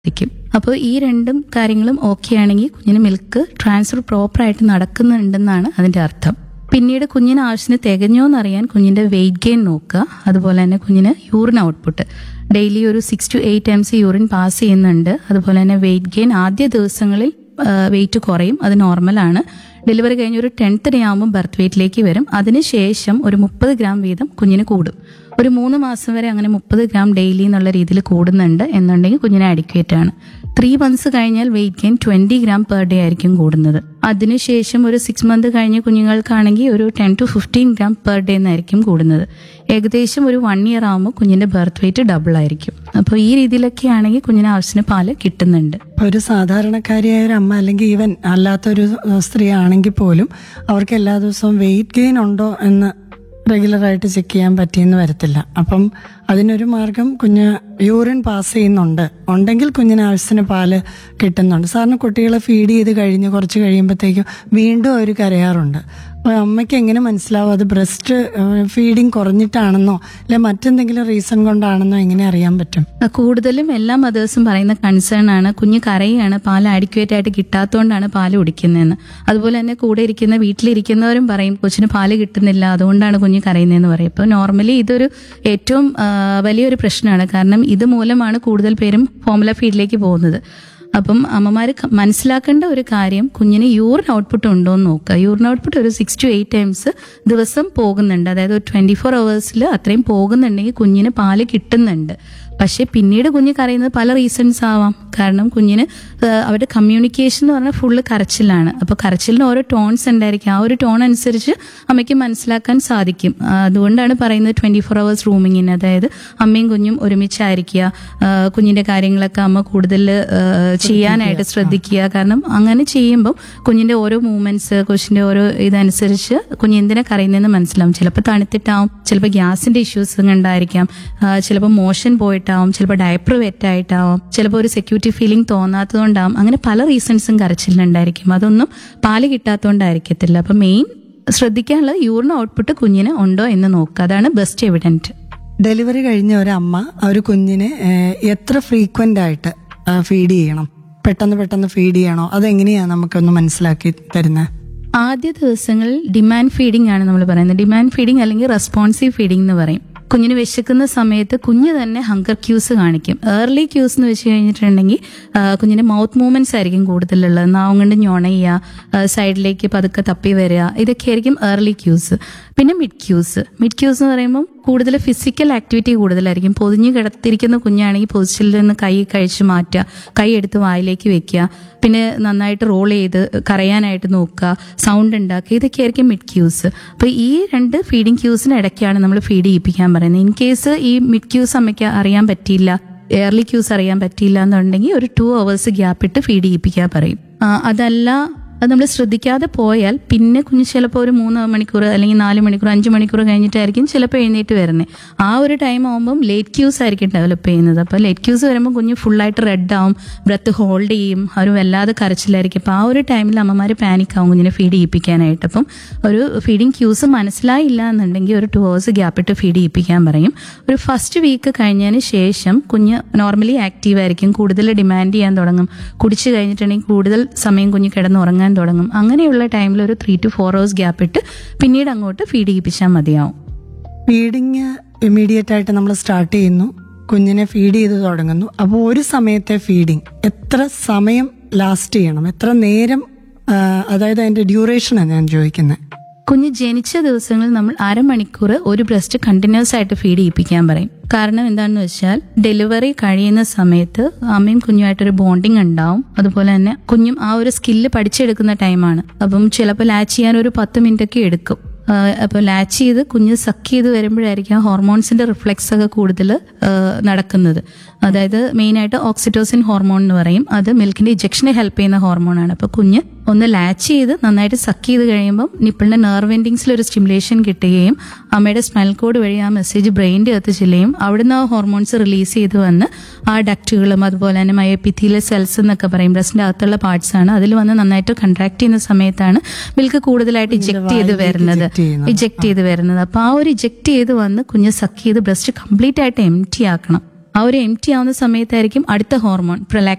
ക്കും. അപ്പോൾ ഈ രണ്ടും കാര്യങ്ങളും ഓക്കെ ആണെങ്കിൽ കുഞ്ഞിന് മിൽക്ക് ട്രാൻസ്ഫർ പ്രോപ്പറായിട്ട് നടക്കുന്നുണ്ടെന്നാണ് അതിന്റെ അർത്ഥം. പിന്നീട് കുഞ്ഞിന് ആവശ്യത്തിന് തികഞ്ഞോന്നറിയാൻ കുഞ്ഞിന്റെ വെയിറ്റ് ഗെയിൻ നോക്കുക. അതുപോലെ തന്നെ കുഞ്ഞിന് യൂറിൻ ഔട്ട്പുട്ട് ഡെയിലി ഒരു 6 to 8 times യൂറിൻ പാസ് ചെയ്യുന്നുണ്ട്. അതുപോലെ തന്നെ വെയിറ്റ് ഗെയിൻ ആദ്യ ദിവസങ്ങളിൽ വെയിറ്റ് കുറയും, അത് നോർമലാണ്. ഡെലിവറി കഴിഞ്ഞ് ഒരു 10th day ആകുമ്പോൾ ബർത്ത് വെയിറ്റിലേക്ക് വരും. അതിനുശേഷം ഒരു 30 gram വീതം കുഞ്ഞിന് കൂടും. ഒരു 3 മാസം വരെ അങ്ങനെ 30 gram ഡെയിലി എന്നുള്ള രീതിയിൽ കൂടുന്നുണ്ട് എന്നുണ്ടെങ്കിൽ കുഞ്ഞിന് അഡിക്വേറ്റ് ആണ്. 3 months കഴിഞ്ഞാൽ weight gain 20 gram per day ആയിരിക്കും കൂടുന്നത്. അതിനുശേഷം ഒരു 6 months കഴിഞ്ഞ് കുഞ്ഞുങ്ങൾക്കാണെങ്കിൽ ഒരു 10 to 15 gram per day എന്നായിരിക്കും കൂടുന്നത്. ഏകദേശം ഒരു 1 year ആകുമ്പോൾ കുഞ്ഞിന്റെ ബർത്ത് വെയിറ്റ് ഡബിൾ ആയിരിക്കും. അപ്പോൾ ഈ രീതിയിലൊക്കെ ആണെങ്കിൽ കുഞ്ഞിന് ആവശ്യത്തിന് പാല് കിട്ടുന്നുണ്ട്. ഒരു സാധാരണക്കാരിയായ ഒരു അമ്മ അല്ലെങ്കിൽ ഈവൻ അല്ലാത്തൊരു സ്ത്രീ ആണെങ്കിൽ പോലും അവർക്ക് എല്ലാ ദിവസവും വെയിറ്റ് ഗെയിൻ ഉണ്ടോ എന്ന് റെഗുലറായിട്ട് ചെക്ക് ചെയ്യാൻ പറ്റിയെന്ന് വരത്തില്ല. അപ്പം അതിനൊരു മാർഗം കുഞ്ഞ് യൂറിൻ പാസ് ചെയ്യുന്നുണ്ട്, ഉണ്ടെങ്കിൽ കുഞ്ഞിന് ആവശ്യത്തിന് പാല് കിട്ടുന്നുണ്ട്. സാറിന് കുട്ടികളെ ഫീഡ് ചെയ്ത് കഴിഞ്ഞ് കുറച്ച് കഴിയുമ്പോഴത്തേക്കും വീണ്ടും അവർ കരയാറുണ്ട്. അപ്പോൾ അമ്മയ്ക്ക് എങ്ങനെ മനസ്സിലാവും അത് ബ്രസ്റ്റ് ഫീഡിങ് കുറഞ്ഞിട്ടാണെന്നോ അല്ലെ മറ്റെന്തെങ്കിലും റീസൺ കൊണ്ടാണെന്നോ എങ്ങനെ അറിയാൻ പറ്റും? കൂടുതലും എല്ലാ മദേഴ്സും പറയുന്ന കൺസേൺ ആണ് കുഞ്ഞ് കരയാണ്, പാല് അഡിക്വേറ്റ് ആയിട്ട് കിട്ടാത്തതുകൊണ്ടാണ് പാല് കുടിക്കുന്നതെന്ന്. അതുപോലെ തന്നെ കൂടെ ഇരിക്കുന്ന വീട്ടിലിരിക്കുന്നവരും പറയും കൊച്ചിന് പാല് കിട്ടുന്നില്ല അതുകൊണ്ടാണ് കുഞ്ഞ് കരയുന്നതെന്ന് പറയും. അപ്പോൾ നോർമലി ഇതൊരു ഏറ്റവും വലിയൊരു പ്രശ്നമാണ്. കാരണം ഇത് മൂലമാണ് കൂടുതൽ പേരും ഫോർമുല ഫീഡിലേക്ക് പോകുന്നത്. അപ്പം അമ്മമാർ മനസ്സിലാക്കേണ്ട ഒരു കാര്യം കുഞ്ഞിന് യൂറിൻ ഔട്ട്പുട്ട് ഉണ്ടോ എന്ന് നോക്കുക. യൂറിൻ ഔട്ട്പുട്ട് ഒരു 6 to 8 times ദിവസം പോകുന്നുണ്ട്. അതായത് ഒരു 24 hours അത്രയും പോകുന്നുണ്ടെങ്കിൽ കുഞ്ഞിന് പാല് കിട്ടുന്നുണ്ട്. പക്ഷെ പിന്നീട് കുഞ്ഞ് കരയുന്നത് പല റീസൺസ് ആവാം. കാരണം കുഞ്ഞിന് അവരുടെ കമ്മ്യൂണിക്കേഷൻ എന്ന് പറഞ്ഞാൽ ഫുള്ള് കരച്ചിലാണ്. അപ്പോൾ കരച്ചിലിന് ഓരോ ടോൺസ് ഉണ്ടായിരിക്കും. ആ ഒരു ടോൺ അനുസരിച്ച് അമ്മയ്ക്ക് മനസ്സിലാക്കാൻ സാധിക്കും. അതുകൊണ്ടാണ് പറയുന്നത് 24 hours റൂമിങ്ങിന്, അതായത് അമ്മയും കുഞ്ഞും ഒരുമിച്ചായിരിക്കുക, കുഞ്ഞിന്റെ കാര്യങ്ങളൊക്കെ അമ്മ കൂടുതൽ ചെയ്യാനായിട്ട് ശ്രദ്ധിക്കുക. കാരണം അങ്ങനെ ചെയ്യുമ്പോൾ കുഞ്ഞിന്റെ ഓരോ മൂവ്മെന്റ്സ്, കൊച്ചിന്റെ ഓരോ ഇതനുസരിച്ച് കുഞ്ഞ് എന്തിനാ കരയുന്നതെന്ന് മനസ്സിലാവും. ചിലപ്പോൾ തണുത്തിട്ടാവും, ചിലപ്പോൾ ഗ്യാസിന്റെ ഇഷ്യൂസ് ഉണ്ടായിരിക്കാം, ചിലപ്പോൾ മോഷൻ പോയിട്ടാവും, ചിലപ്പോൾ ഡയപ്പർ വെറ്റായിട്ടാവും, ചിലപ്പോൾ ഒരു സെക്യൂരിറ്റി ഫീലിംഗ് തോന്നാത്തതുകൊണ്ടാവും. അങ്ങനെ പല റീസൺസും കരച്ചിലുണ്ടായിരിക്കും. അതൊന്നും പാല് കിട്ടാത്തതുകൊണ്ടായിരിക്കത്തില്ല. അപ്പൊ മെയിൻ ശ്രദ്ധിക്കാനുള്ളത് യൂറിൻ ഔട്ട്പുട്ട് കുഞ്ഞിന് ഉണ്ടോ എന്ന് നോക്കുക. അതാണ് ബെസ്റ്റ് എവിഡന്റ്. ഡെലിവറി കഴിഞ്ഞ ഒരമ്മ ഒരു കുഞ്ഞിനെ എത്ര ഫ്രീക്വന്റ് ആയിട്ട് ഫീഡ് ചെയ്യണം? പെട്ടെന്ന് ഫീഡ് ചെയ്യണോ? അതെങ്ങനെയാ നമുക്കൊന്ന് മനസ്സിലാക്കി തരുന്നത്? ആദ്യ ദിവസങ്ങളിൽ ഡിമാൻഡ് ഫീഡിംഗ് ആണ് നമ്മൾ പറയുന്നത്. ഡിമാൻഡ് ഫീഡിംഗ് അല്ലെങ്കിൽ റെസ്പോൺസീവ് ഫീഡിംഗ് എന്ന് പറയും. കുഞ്ഞിന് വിശക്കുന്ന സമയത്ത് കുഞ്ഞ് തന്നെ ഹങ്കർ ക്യൂസ് കാണിക്കും. ഏർലി ക്യൂസ് എന്ന് വെച്ച് കഴിഞ്ഞിട്ടുണ്ടെങ്കിൽ കുഞ്ഞിന്റെ മൗത്ത് മൂവ്മെന്റ്സ് ആയിരിക്കും കൂടുതലുള്ളത്. നാവും കൊണ്ട് ഞൊണയുക, സൈഡിലേക്ക് പതുക്കെ തപ്പി വരിക, ഇതൊക്കെ ആയിരിക്കും ഏർലി ക്യൂസ്. പിന്നെ മിഡ് ക്യൂസ് എന്ന് പറയുമ്പോൾ കൂടുതൽ ഫിസിക്കൽ ആക്ടിവിറ്റി കൂടുതലായിരിക്കും. പൊതിഞ്ഞു കിടത്തിരിക്കുന്ന കുഞ്ഞാണെങ്കിൽ പൊസിഷനിൽ നിന്ന് കൈ കഴിച്ച് മാറ്റുക, കൈ എടുത്ത് വായിലേക്ക് വെക്കുക, പിന്നെ നന്നായിട്ട് റോൾ ചെയ്ത് കരയാനായിട്ട് നോക്കുക, സൗണ്ട് ഉണ്ടാക്കുക, ഇതൊക്കെ ആയിരിക്കും മിഡ് ക്യൂസ്. അപ്പൊ ഈ 2 ഫീഡിംഗ് ക്യൂസിന് ഇടയ്ക്കാണ് നമ്മൾ ഫീഡ് ചെയ്യിപ്പിക്കാൻ പറയുന്നത്. ഇൻ കേസ് ഈ മിഡ് ക്യൂസ് അമ്മയ്ക്ക് അറിയാൻ പറ്റിയില്ല, ഏർലി ക്യൂസ് അറിയാൻ പറ്റിയില്ല എന്നുണ്ടെങ്കിൽ ഒരു 2 hours ഗ്യാപ്പ് ഇട്ട് ഫീഡ് ചെയ്യിപ്പിക്കാൻ പറയും. അതല്ല അത് നമ്മൾ ശ്രദ്ധിക്കാതെ പോയാൽ പിന്നെ കുഞ്ഞ് ചിലപ്പോൾ ഒരു 3 മണിക്കൂർ അല്ലെങ്കിൽ 4 മണിക്കൂർ 5 മണിക്കൂർ കഴിഞ്ഞിട്ടായിരിക്കും ചിലപ്പോൾ എഴുന്നേറ്റ് വരുന്നത്. ആ ഒരു ടൈം ആകുമ്പം ലേറ്റ് ക്യൂസ് ആയിരിക്കും ഡെവലപ്പ് ചെയ്യുന്നത്. അപ്പോൾ ലേറ്റ് ക്യൂസ് വരുമ്പോൾ കുഞ്ഞ് ഫുള്ളായിട്ട് റെഡ് ആവും, ബ്രത്ത് ഹോൾഡ് ചെയ്യും, ഒരു വല്ലാതെ കരച്ചിലായിരിക്കും. അപ്പോൾ ആ ഒരു ടൈമിൽ അമ്മമാർ പാനിക് ആവും കുഞ്ഞിനെ ഫീഡ് ചെയ്യിപ്പിക്കാനായിട്ട്. അപ്പം ഒരു ഫീഡിങ് ക്യൂസ് മനസ്സിലായില്ല എന്നുണ്ടെങ്കിൽ ഒരു 2 hours ഗ്യാപ്പ് ഇട്ട് ഫീഡ് ചെയ്യിപ്പിക്കാൻ പറയും. ഒരു ഫസ്റ്റ് വീക്ക് കഴിഞ്ഞതിന് ശേഷം കുഞ്ഞ് നോർമലി ആക്റ്റീവ് ആയിരിക്കും, കൂടുതൽ ഡിമാൻഡ് ചെയ്യാൻ തുടങ്ങും. കുടിച്ചു കഴിഞ്ഞിട്ടുണ്ടെങ്കിൽ കൂടുതൽ സമയം കുഞ്ഞ് കിടന്നുറങ്ങാൻ തുടങ്ങും. അങ്ങനെയുള്ള ടൈമിൽ ഒരു 3 to 4 hours ഗ്യാപ്പ് ഇട്ട് പിന്നീട് അങ്ങോട്ട് ഫീഡ് ചെയ്യിപ്പിച്ചാൽ മതിയാവും. ഫീഡിങ് ഇമ്മീഡിയറ്റ് ആയിട്ട് നമ്മൾ സ്റ്റാർട്ട് ചെയ്യുന്നു, കുഞ്ഞിനെ ഫീഡ് ചെയ്ത് തുടങ്ങുന്നു. അപ്പോൾ ഒരു സമയത്തെ ഫീഡിങ് എത്ര സമയം ലാസ്റ്റ് ചെയ്യണം, എത്ര നേരം, അതായത് അതിന്റെ ഡ്യൂറേഷനാണ് ഞാൻ ചോദിക്കുന്നത്. കുഞ്ഞ് ജനിച്ച ദിവസങ്ങളിൽ നമ്മൾ 1/2 മണിക്കൂർ ഒരു ബ്രസ്റ്റ് കണ്ടിന്യൂസ് ആയിട്ട് ഫീഡ് ചെയ്യിപ്പിക്കാൻ പറയും. കാരണം എന്താണെന്ന് വെച്ചാൽ ഡെലിവറി കഴിയുന്ന സമയത്ത് അമ്മയും കുഞ്ഞുമായിട്ടൊരു ബോണ്ടിങ് ഉണ്ടാവും. അതുപോലെ തന്നെ കുഞ്ഞും ആ ഒരു സ്കില്ല് പഠിച്ചെടുക്കുന്ന ടൈമാണ്. അപ്പം ചിലപ്പോൾ ലാച്ച് ചെയ്യാൻ ഒരു 10 minute ഒക്കെ എടുക്കും. അപ്പോൾ ലാച്ച് ചെയ്ത് കുഞ്ഞ് സക്ക് ചെയ്ത് വരുമ്പോഴായിരിക്കും ഹോർമോൺസിന്റെ റിഫ്ലെക്സ് ഒക്കെ കൂടുതൽ നടക്കുന്നത്. അതായത് മെയിനായിട്ട് ഓക്സിറ്റോസിൻ ഹോർമോൺ എന്ന് പറയും. അത് മിൽക്കിന്റെ ഇജക്ഷനെ ഹെൽപ്പ് ചെയ്യുന്ന ഹോർമോണാണ്. അപ്പോൾ കുഞ്ഞ് ഒന്ന് ലാച്ച് ചെയ്ത് നന്നായിട്ട് സക്ക് ചെയ്ത് കഴിയുമ്പം നിപ്പിളിന്റെ നെർവ് എൻഡിങ്സിൽ ഒരു സ്റ്റിമുലേഷൻ കിട്ടുകയും അമ്മയുടെ സ്പൈനൽ കോഡ് വഴി ആ മെസ്സേജ് ബ്രെയിനിന്റെ അകത്ത് ചെല്ലുകയും അവിടുന്ന് ആ ഹോർമോൺസ് റിലീസ് ചെയ്ത് വന്ന് ആ ഡക്റ്റുകളും അതുപോലെ തന്നെ മയോപിഥീലിയൽ സെൽസ് എന്നൊക്കെ പറയും, ബ്രസ്റ്റിന്റെ അകത്തുള്ള പാർട്സ് ആണ്, അതിൽ വന്ന് നന്നായിട്ട് കൺട്രാക്ട് ചെയ്യുന്ന സമയത്താണ് മിൽക്ക് കൂടുതലായിട്ട് ഇജക്ട് ചെയ്ത് വരുന്നത്. അപ്പൊ ആ ഒരു ഇജക്ട് ചെയ്ത് വന്ന് കുഞ്ഞ് സക്ക് ചെയ്ത് ബ്രസ്റ്റ് കംപ്ലീറ്റ് ആയിട്ട് എംറ്റി ആക്കണം. ആ ഒരു എംറ്റി ആവുന്ന സമയത്തായിരിക്കും അടുത്ത ഹോർമോൺ